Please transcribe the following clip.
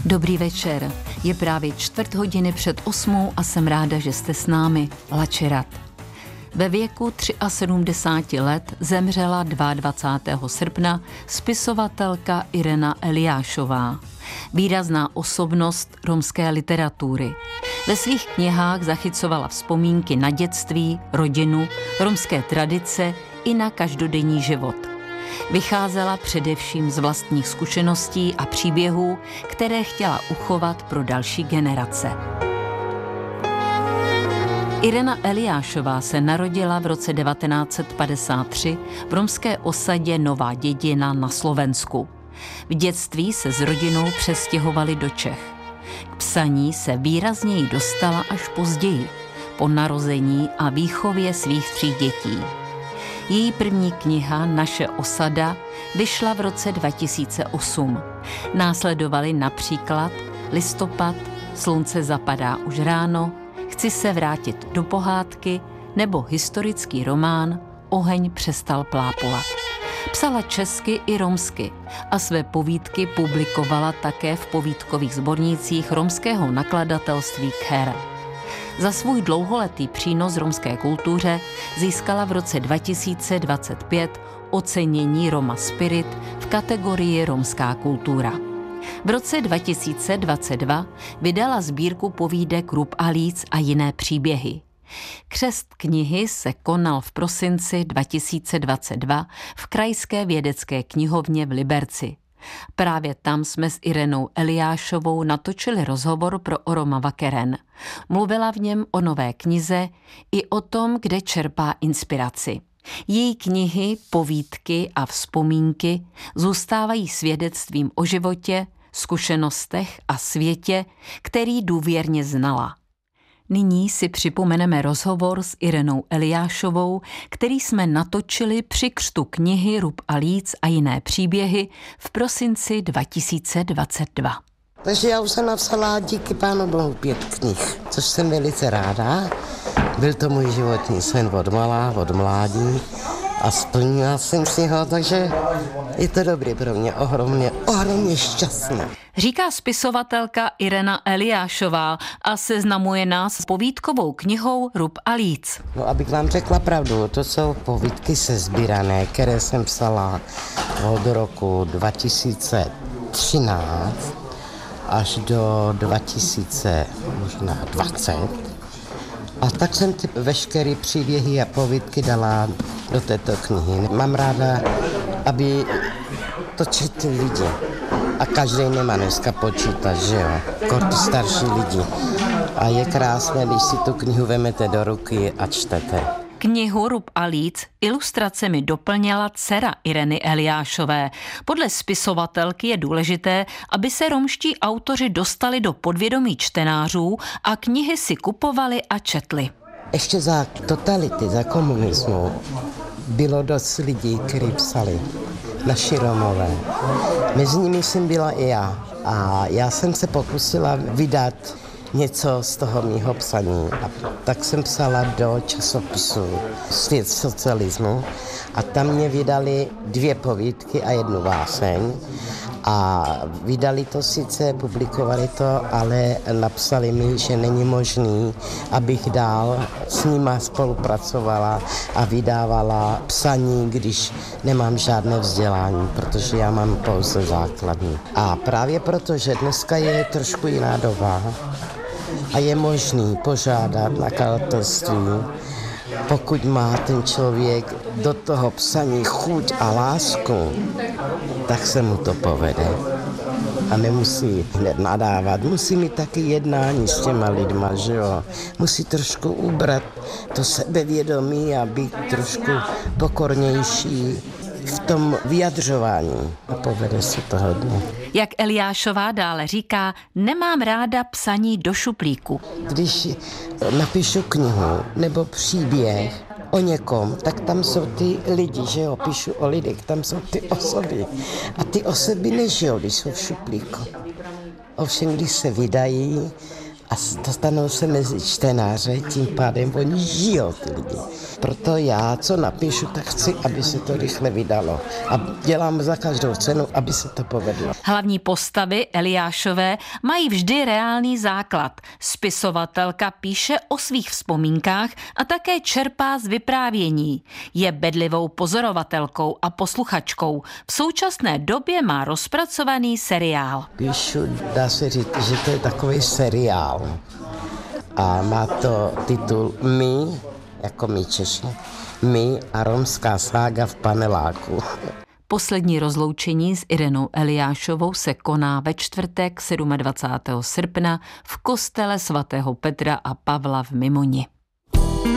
Dobrý večer. Je právě 7:15 a jsem ráda, že jste s námi. Lačerat. Ve věku 73 let zemřela 22. srpna spisovatelka Irena Eliášová. Výrazná osobnost romské literatury. Ve svých knihách zachycovala vzpomínky na dětství, rodinu, romské tradice i na každodenní život. Vycházela především z vlastních zkušeností a příběhů, které chtěla uchovat pro další generace. Irena Eliášová se narodila v roce 1953 v romské osadě Nová Dědina na Slovensku. V dětství se s rodinou přestěhovali do Čech. K psaní se výrazněji dostala až později, po narození a výchově svých 3 dětí. Její první kniha Naše osada vyšla v roce 2008. Následovaly například Listopad, Slunce zapadá už ráno, Chci se vrátit do pohádky nebo historický román Oheň přestal plápolat. Psala česky i romsky a své povídky publikovala také v povídkových sbornících romského nakladatelství Kher. Za svůj dlouholetý přínos romské kultuře získala v roce 2025 ocenění Roma Spirit v kategorii Romská kultura. V roce 2022 vydala sbírku povídek Rub a líc a jiné příběhy. Křest knihy se konal v prosinci 2022 v Krajské vědecké knihovně v Liberci. Právě tam jsme s Irenou Eliášovou natočili rozhovor pro Oroma Vakeren. Mluvila v něm o nové knize i o tom, kde čerpá inspiraci. Její knihy, povídky a vzpomínky zůstávají svědectvím o životě, zkušenostech a světě, který důvěrně znala. Nyní si připomeneme rozhovor s Irenou Eliášovou, který jsme natočili při křtu knihy Rub a líc a jiné příběhy v prosinci 2022. Takže já už jsem napsala díky Pánu Bohu 5 knih, což jsem velice ráda. Byl to můj životní sen od malá, od mládí a splnila jsem si ho, takže je to dobrý pro mě, ohromně šťastné. Říká spisovatelka Irena Eliášová a seznamuje nás s povídkovou knihou Rub a líc. No, abych vám řekla pravdu, to jsou povídky sesbírané, které jsem psala od roku 2013 až do 2020. A tak jsem ty veškeré příběhy a povídky dala do této knihy. Mám ráda, aby to četli lidi. A každý nemá dneska počítač, že jo? Ty starší lidi. A je krásné, když si tu knihu vemete do ruky a čtete. Knihu Rub a líc ilustracemi doplněla dcera Ireny Eliášové. Podle spisovatelky je důležité, aby se romští autoři dostali do podvědomí čtenářů a knihy si kupovali a četli. Ještě za totality, za komunismu bylo dost lidí, kteří psali. Naši Romové. Mezi nimi jsem byla i já. A já jsem se pokusila vydat něco z toho mýho psaní. A tak jsem psala do časopisu Svět socialismu a tam mě vydali 2 povídky a 1 báseň. A vydali to sice, publikovali to, ale napsali mi, že není možný, abych dál s nima spolupracovala a vydávala psaní, když nemám žádné vzdělání, protože já mám pouze základní. A právě proto, že dneska je trošku jiná doba a je možný požádat nakladatelství, pokud má ten člověk do toho psaní chuť a lásku, tak se mu to povede. A nemusí hned nadávat, musí mít taky jednání s těma lidma, že jo. Musí trošku ubrat to sebevědomí a být trošku pokornější v tom vyjadřování. A povede se to hodně. Jak Eliášová dále říká, nemám ráda psaní do šuplíku. Když napíšu knihu nebo příběh o někom, tak tam jsou ty lidi, že jo, píšu o lidech, tam jsou ty osoby. A ty osoby nežijou, když jsou v šuplíku. Ovšem, když se vydají a dostanou se mezi čtenáře, tím pádem oni žijou ty lidi. proto já, co napíšu, tak chci, aby se to rychle vydalo. A dělám za každou cenu, aby se to povedlo. Hlavní postavy Eliášové mají vždy reálný základ. Spisovatelka píše o svých vzpomínkách a také čerpá z vyprávění. Je bedlivou pozorovatelkou a posluchačkou. V současné době má rozpracovaný seriál. Píšu, dá se říct, že to je takový seriál. A má to titul My, jako my Češi, My a romská sága v paneláku. Poslední rozloučení s Irenou Eliášovou se koná ve čtvrtek 27. srpna v kostele svatého Petra a Pavla v Mimoni.